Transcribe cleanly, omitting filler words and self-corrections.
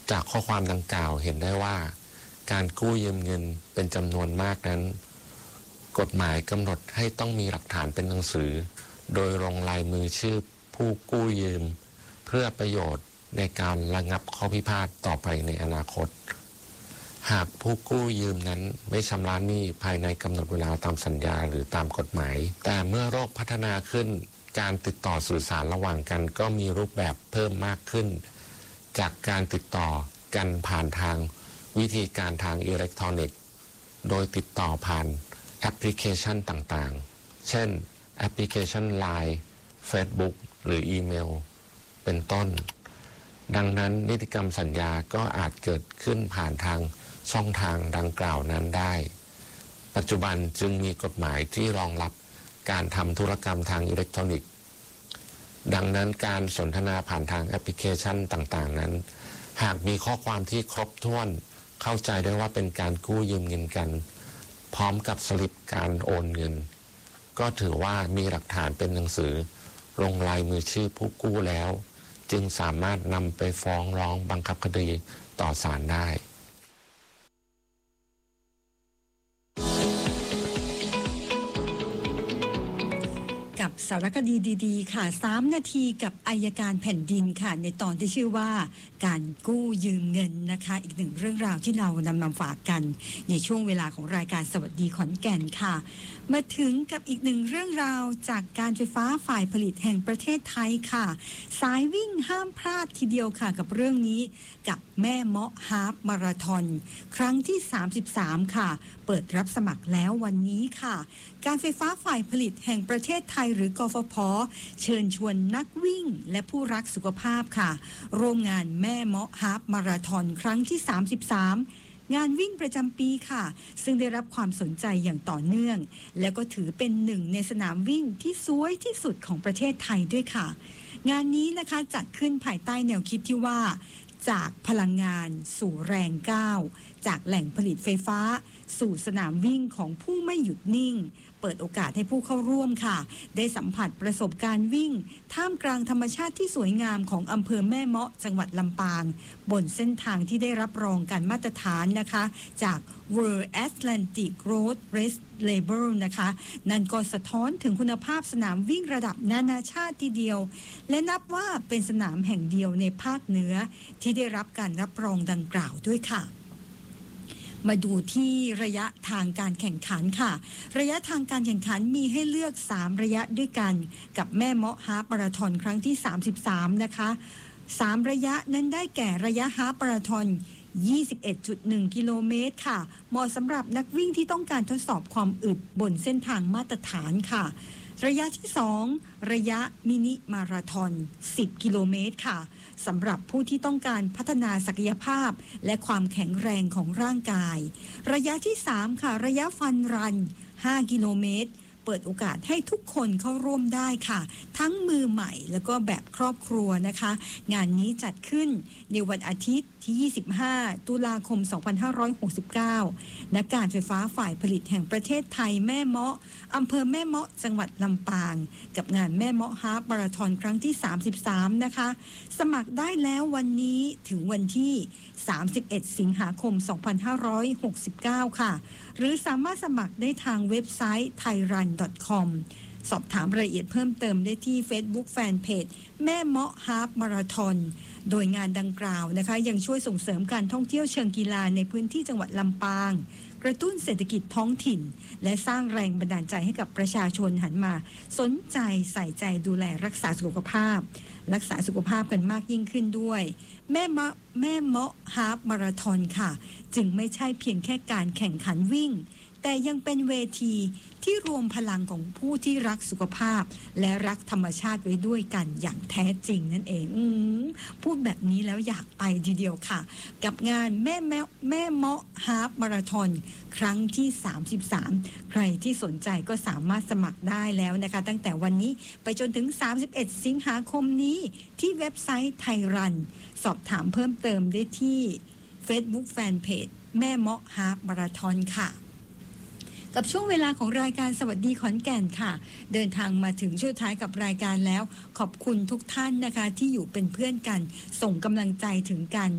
จากข้อความดังกล่าวเห็นได้ว่าการกู้ยืมเงินเป็นจำนวนมากนั้นกฎหมายกำหนดให้ต้องมีหลักฐานเป็นหนังสือโดยลงลายมือชื่อผู้กู้ยืมเพื่อประโยชน์ในการระงับข้อพิพาทต่อไปในอนาคตหากผู้กู้ยืมนั้นไม่ชำระหนี้ภายในกำหนดเวลาตามสัญญาหรือตามกฎหมายแต่เมื่อโลกพัฒนาขึ้นการติดต่อสื่อสารระหว่างกันก็มีรูปแบบเพิ่มมากขึ้นจากการติดต่อกันผ่านทางวิธีการทางอิเล็กทรอนิกส์โดยติดต่อผ่านแอปพลิเคชันต่างๆเช่นแอปพลิเคชัน LINE Facebook หรืออีเมลเป็นต้นดังนั้นนิติกรรมสัญญาก็อาจเกิดขึ้นผ่านทางช่องทางดังกล่าวนั้นได้ปัจจุบันจึงมีกฎหมายที่รองรับการทำธุรกรรมทางอิเล็กทรอนิกส์ดังนั้นการสนทนาผ่านทางแอปพลิเคชันต่างๆนั้นหากมีข้อความที่ครบถ้วนเข้าใจได้ว่าเป็นการกู้ยืมเงินกันพร้อมกับสลิปการโอนเงินก็ถือว่ามีหลักฐานเป็นหนังสือลงลายมือชื่อผู้กู้แล้วจึงสามารถนำไปฟ้องร้องบังคับคดีต่อศาลได้กับสารคดีดีๆค่ะ3 นาทีกับอัยการแผ่นดินค่ะในตอนที่ชื่อว่าการกู้ยืมเงินนะคะอีกหนึ่งเรื่องราวที่เรานำมาฝากกันในช่วงเวลาของรายการสวัสดีขอนแก่นค่ะมาถึงกับอีกหนึ่งเรื่องราวจากการไฟฟ้าฝ่ายผลิตแห่งประเทศไทยค่ะสายวิ่งห้ามพลาดทีเดียวค่ะกับเรื่องนี้กับแม่เมาะฮาล์ฟมาราธอนครั้งที่33ค่ะเปิดรับสมัครแล้ววันนี้ค่ะการไฟฟ้าฝ่ายผลิตแห่งประเทศไทยหรือกฟผ.เชิญชวนนักวิ่งและผู้รักสุขภาพค่ะร่วมงานแม่เมาะฮาล์ฟมาราธอนครั้งที่33งานวิ่งประจำปีค่ะซึ่งได้รับความสนใจอย่างต่อเนื่องและก็ถือเป็นหนึ่งในสนามวิ่งที่สวยที่สุดของประเทศไทยด้วยค่ะงานนี้นะคะจัดขึ้นภายใต้แนวคิดที่ว่าจากพลังงานสู่แรงก้าวจากแหล่งผลิตไฟฟ้าสู่สนามวิ่งของผู้ไม่หยุดนิ่งเปิดโอกาสให้ผู้เข้าร่วมค่ะได้สัมผัสประสบการณ์วิ่งท่ามกลางธรรมชาติที่สวยงามของอำเภอแม่เมาะจังหวัดลำปางบนเส้นทางที่ได้รับรองการมาตรฐานนะคะจาก World Atlantic Road Race Label นะคะนั่นก็สะท้อนถึงคุณภาพสนามวิ่งระดับนานาชาติทีเดียวและนับว่าเป็นสนามแห่งเดียวในภาคเหนือที่ได้รับการรับรองดังกล่าวด้วยค่ะมาดูที่ระยะทางการแข่งขันค่ะระยะทางการแข่งขันมีให้เลือก3ระยะด้วยกันกับแม่เมาะฮาล์ฟมาราธอนครั้งที่33นะคะ3ระยะนั้นได้แก่ระยะฮาล์ฟมาราธอน21.1 กิโลเมตรค่ะเหมาะสำหรับนักวิ่งที่ต้องการทดสอบความอึดบนเส้นทางมาตรฐานค่ะระยะที่2ระยะมินิมาราธอน10 กิโลเมตรค่ะสำหรับผู้ที่ต้องการพัฒนาศักยภาพและความแข็งแรงของร่างกายระยะที่3ค่ะระยะฟันรัน5 กิโลเมตรเปิดโอกาสให้ทุกคนเข้าร่วมได้ค่ะทั้งมือใหม่แล้วก็แบบครอบครัวนะคะงานนี้จัดขึ้นในวันอาทิตย์ที่25 ตุลาคม 2569 ณ การไฟฟ้าฝ่ายผลิตแห่งประเทศไทยแม่เมาะอำเภอแม่เมาะจังหวัดลำปางกับงานแม่เมาะฮาล์ฟมาราธอนครั้งที่33นะคะสมัครได้แล้ววันนี้ถึงวันที่31 สิงหาคม 2569 ค่ะหรือสามารถสมัครได้ทางเว็บไซต์ thairan.com สอบถามรายละเอียดเพิ่มเติมได้ที่ Facebook Fanpage แม่เมาะฮาล์ฟมาราธอนโดยงานดังกล่าวนะคะยังช่วยส่งเสริมการท่องเที่ยวเชิงกีฬาในพื้นที่จังหวัดลำปางกระตุ้นเศรษฐกิจท้องถิ่นและสร้างแรงบันดาลใจให้กับประชาชนหันมาสนใจใส่ใจดูแลรักษาสุขภาพกันมากยิ่งขึ้นด้วยแม่เมาะฮาล์ฟมาราธอนค่ะจึงไม่ใช่เพียงแค่การแข่งขันวิ่งแต่ยังเป็นเวทีที่รวมพลังของผู้ที่รักสุขภาพและรักธรรมชาติไว้ด้วยกันอย่างแท้จริงนั่นเองพูดแบบนี้แล้วอยากไปทีเดียวค่ะกับงานแม่เมาะฮาล์ฟมาราธอนครั้งที่33ใครที่สนใจก็สามารถสมัครได้แล้วนะคะตั้งแต่วันนี้ไปจนถึง31 สิงหาคมนี้ที่เว็บไซต์ไทยรันสอบถามเพิ่มเติมได้ที่ Facebook Fanpage แม่เมาะฮาล์ฟมาราธอนค่ะกับช่วงเวลาของรายการสวัสดีขอนแก่นค่ะเดินทางมาถึงช่วงท้ายกับรายการแล้วขอบคุณทุกท่านนะคะที่อยู่เป็นเพื่อนกันส่งกำลังใจถึงกัน